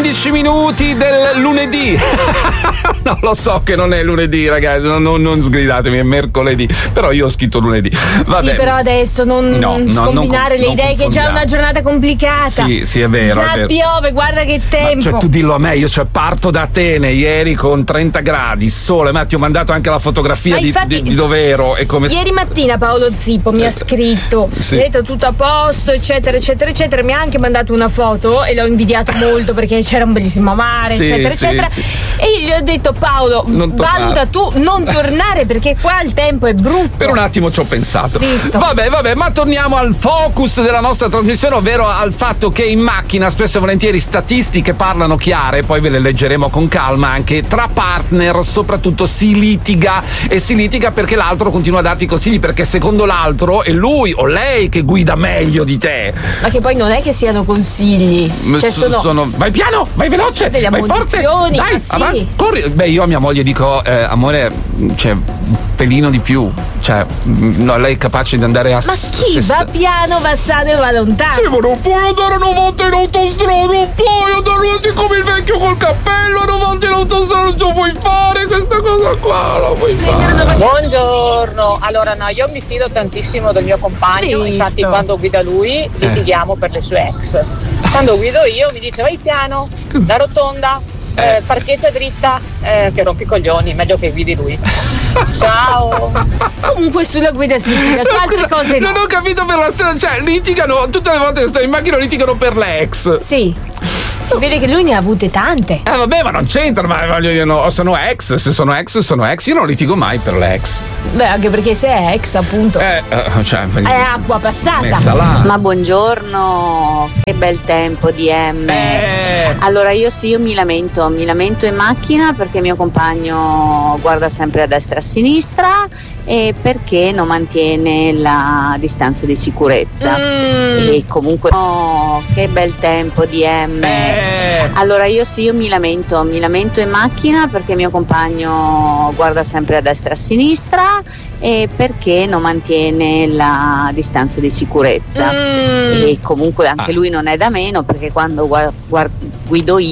15 minuti del lunedì. No, lo so che non è lunedì, ragazzi, non sgridatemi, è mercoledì, però io ho scritto lunedì. Vabbè. Sì, però adesso non scombinare le idee, che è già una giornata complicata. Sì, è vero. Già è vero. piove, guarda che tempo. Cioè, tu dillo a me, io parto da Atene ieri con 30 gradi, sole, ma ti ho mandato anche la fotografia di dove ero e come. Ieri mattina Paolo Zippo mi ha scritto, ha detto tutto a posto, eccetera, eccetera, eccetera. Mi ha anche mandato una foto e l'ho invidiato molto perché c'era un bellissimo mare, eccetera, eccetera. E gli ho detto: Paolo, valuta tu non tornare perché qua il tempo è brutto. Per un attimo ci ho pensato. Visto. Vabbè, ma torniamo al focus della nostra trasmissione, ovvero al fatto che in macchina spesso e volentieri statistiche parlano chiare, poi ve le leggeremo con calma. Anche tra partner soprattutto si litiga perché l'altro continua a darti consigli, perché secondo l'altro è lui o lei che guida meglio di te. Ma che poi non è che siano consigli, cioè sono vai piano, vai veloce, delle vai forte, dai, sì. avanti, corri. Beh, io a mia moglie dico amore, cioè pelino di più, cioè no, lei è capace di andare a ma chi va piano va sano e va lontano. Sì, ma non puoi andare a 90 in autostrada, non puoi andare così come il vecchio col cappello a 90 in autostrada, non ce puoi fare questa cosa qua, la puoi fare. Buongiorno, allora no, io mi fido tantissimo del mio compagno, infatti quando guida lui litighiamo per le sue ex. Quando guido io mi dice vai piano, la rotonda, parcheggia dritta, che rompi i coglioni, meglio che guidi lui. Ciao. Comunque sulla guida si litiga, su altre cose no. Non ho capito per la strada, cioè litigano tutte le volte che stai in macchina, litigano per le ex. Sì. Si vede che lui ne ha avute tante. Vabbè, ma non c'entra, ma voglio dire, no, sono ex, se sono ex, sono ex, io non litigo mai per le ex. Beh, anche perché se è ex, appunto, cioè, è acqua passata. Messa là. Ma buongiorno, che bel tempo DM. Allora io mi lamento in macchina perché mio compagno guarda sempre a destra e a sinistra e perché non mantiene la distanza di sicurezza. E comunque che bel tempo DM. Allora io mi lamento in macchina perché mio compagno guarda sempre a destra e a sinistra e perché non mantiene la distanza di sicurezza. E comunque anche lui non è da meno, perché quando guido io